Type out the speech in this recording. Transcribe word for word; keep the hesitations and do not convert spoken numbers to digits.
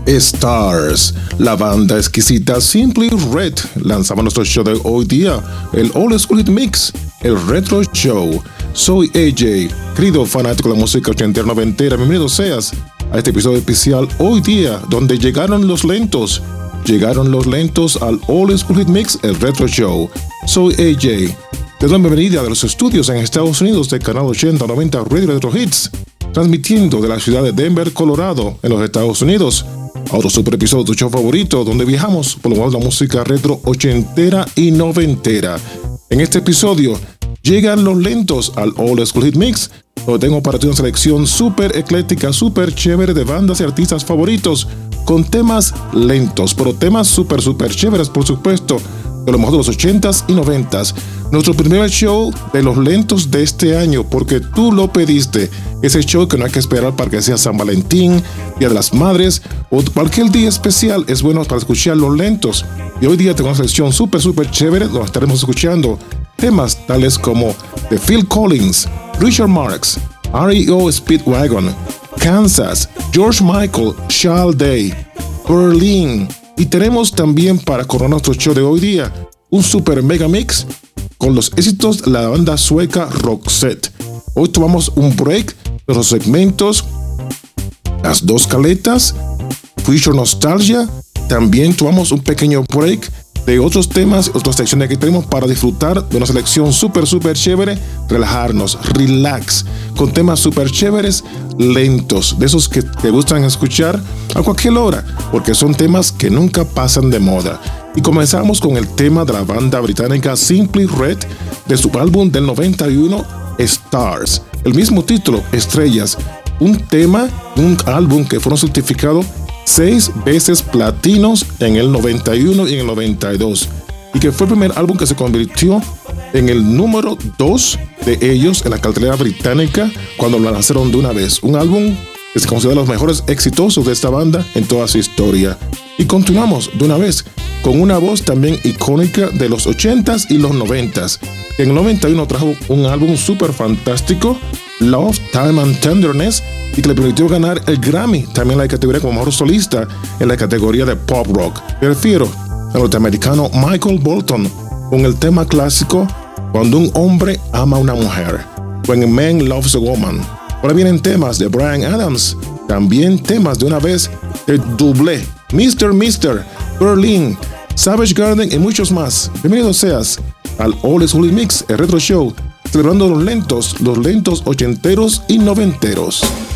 Stars, la banda exquisita Simply Red lanzaba nuestro show de hoy día, el Old School Hit Mix, el Retro Show. Soy A J, querido fanático de la música ochentera noventera, bienvenido seas a este episodio especial hoy día, donde llegaron los lentos, llegaron los lentos al Old School Hit Mix, el Retro Show. Soy A J, te doy la bienvenida de los estudios en Estados Unidos de Canal ochenta noventa Radio Retro Hits, transmitiendo de la ciudad de Denver, Colorado, en los Estados Unidos. A otro super episodio de tu show favorito, donde viajamos por lo más de la música retro ochentera y noventera. En este episodio llegan los lentos al Old School Hit Mix, donde tengo para ti una selección súper ecléctica, súper chévere de bandas y artistas favoritos, con temas lentos, pero temas súper, súper chéveres, por supuesto, de lo mejor de los ochentas y noventas. Nuestro primer show de los lentos de este año, porque tú lo pediste. Ese show que no hay que esperar para que sea San Valentín, Día de las Madres o cualquier día especial, es bueno para escuchar los lentos. Y hoy día tengo una selección súper, súper chévere, donde estaremos escuchando temas tales como de Phil Collins, Richard Marx, R E O Speedwagon, Kansas, George Michael, Charles Day, Berlin. Y tenemos también para coronar nuestro show de hoy día un super mega mix con los éxitos de la banda sueca Roxette. Hoy tomamos un break de los segmentos Las Dos Caletas, Future Nostalgia. También tomamos un pequeño break de otros temas, otras secciones que tenemos para disfrutar de una selección súper, súper chévere, relajarnos, relax, con temas súper chéveres, lentos, de esos que te gustan escuchar a cualquier hora, porque son temas que nunca pasan de moda. Y comenzamos con el tema de la banda británica Simply Red, de su álbum del noventa y uno, Stars. El mismo título, Estrellas, un tema, un álbum que fueron certificados seis veces platinos en el noventa y uno y en el noventa y dos, y que fue el primer álbum que se convirtió en el número dos de ellos en la cartelera británica cuando lo lanzaron de una vez. Un álbum que se considera los mejores exitosos de esta banda en toda su historia. Y continuamos de una vez con una voz también icónica de los ochentas y los noventas. En el noventa y uno trajo un álbum súper fantástico, Love, Time and Tenderness, y que le permitió ganar el Grammy, también en la categoría como mejor solista en la categoría de pop rock. Me refiero al norteamericano Michael Bolton con el tema clásico Cuando un hombre ama a una mujer, When a Man Loves a Woman. Ahora vienen temas de Bryan Adams, también temas de una vez de Double, mister mister, Berlin, Savage Garden y muchos más. Bienvenido seas al Old School Mix, el Retro Show, celebrando los lentos, los lentos ochenteros y noventeros.